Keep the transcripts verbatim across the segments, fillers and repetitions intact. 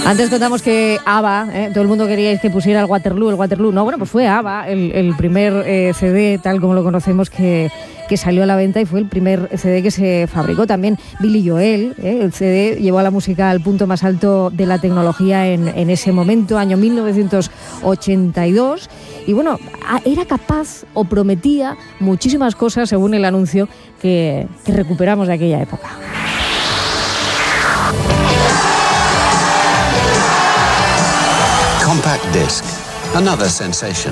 Antes contamos que ABBA, ¿eh? todo el mundo quería que pusiera el Waterloo, el Waterloo. No, bueno, pues fue ABBA, el, el primer eh, C D, tal como lo conocemos, que, que salió a la venta y fue el primer C D que se fabricó. También Billy Joel, ¿eh? el C D llevó a la música al punto más alto de la tecnología en, en ese momento, año mil novecientos ochenta y dos. Y bueno, era capaz o prometía muchísimas cosas según el anuncio que, que recuperamos de aquella época. Compact disc, another sensation.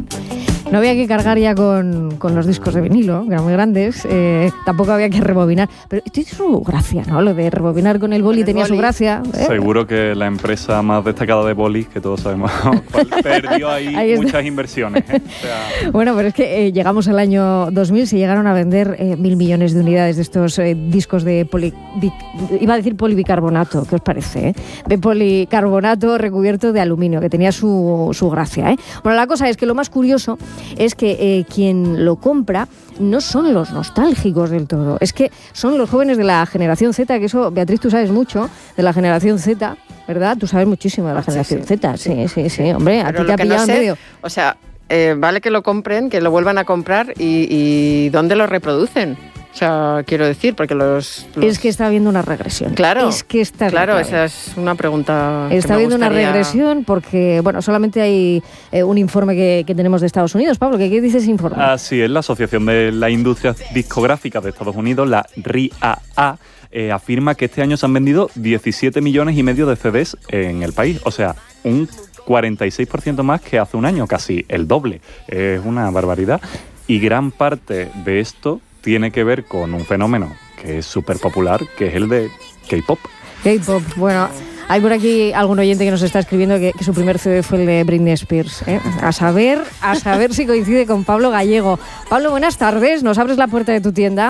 No había que cargar ya con, con los discos de vinilo, que eran muy grandes, eh, tampoco había que rebobinar, pero tiene su gracia, ¿no? Lo de rebobinar con el boli tenía boli. su gracia. ¿eh? Seguro que la empresa más destacada de bolis, que todos sabemos, perdió ahí, ahí muchas inversiones. ¿eh? O sea... Bueno, pero es que eh, llegamos al año dos mil, se llegaron a vender eh, mil millones de unidades de estos eh, discos de poli... Di, iba a decir polibicarbonato, ¿qué os parece? Eh? De policarbonato recubierto de aluminio, que tenía su, su gracia. ¿eh? Bueno, la cosa es que lo más curioso es que eh, quien lo compra no son los nostálgicos del todo, es que son los jóvenes de la generación Z, que eso, Beatriz, tú sabes mucho de la generación Z, ¿verdad? Tú sabes muchísimo de la generación sí, sí. Z, sí, sí, sí, hombre, Pero a ti te ha pillado no sé, en medio. O sea, eh, vale que lo compren, que lo vuelvan a comprar y, y ¿dónde lo reproducen? O sea, quiero decir, porque los, los... Es que está habiendo una regresión. Claro, es que está claro, esa es una pregunta Está que me habiendo gustaría... una regresión porque, bueno, solamente hay eh, un informe que, que tenemos de Estados Unidos. Pablo, ¿qué, qué dice ese informe? Así es, la Asociación de la Industria Discográfica de Estados Unidos, la R I A A, eh, afirma que este año se han vendido diecisiete millones y medio de C Ds en el país. O sea, un cuarenta y seis por ciento más que hace un año, casi el doble. Es una barbaridad. Y gran parte de esto tiene que ver con un fenómeno que es súper popular, que es el de K-pop. K-pop, bueno, hay por aquí algún oyente que nos está escribiendo que, que su primer C D fue el de Britney Spears. ¿eh? A saber, a saber si coincide con Pablo Gallego. Pablo, buenas tardes, ¿nos abres la puerta de tu tienda?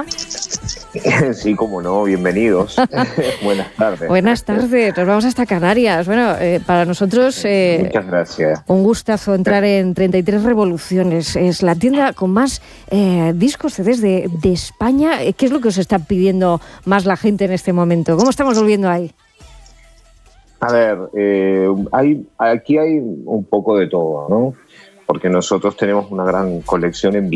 Sí, cómo no, bienvenidos. Buenas tardes. Buenas tardes, nos vamos hasta Canarias. Bueno, eh, para nosotros... Eh, Muchas gracias. Un gustazo entrar en treinta y tres Revoluciones. Es la tienda con más eh, discos C Ds de, de España. ¿Qué es lo que os está pidiendo más la gente en este momento? ¿Cómo estamos volviendo ahí? A ver, eh, hay, aquí hay un poco de todo, ¿no? Porque nosotros tenemos una gran colección en